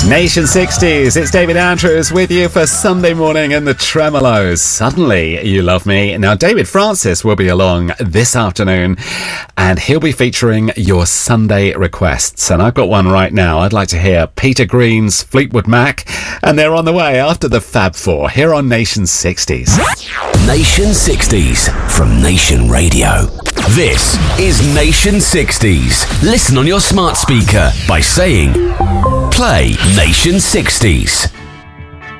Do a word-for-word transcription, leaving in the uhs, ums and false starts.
Nation sixties, it's David Andrews with you for Sunday morning in the Tremolos. Suddenly You Love Me. Now, David Francis will be along this afternoon and he'll be featuring your Sunday requests. And I've got one right now. I'd like to hear Peter Green's Fleetwood Mac, and they're on the way after the Fab Four here on Nation sixties. Nation sixties from Nation Radio. This is Nation sixties. Listen on your smart speaker by saying, play Nation sixties.